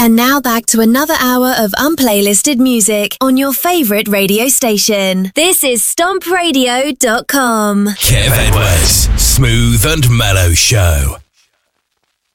And now back to another hour of unplaylisted music on your favourite radio station. This is StompRadio.com. Kev Edwards, Smooth and Mellow Show.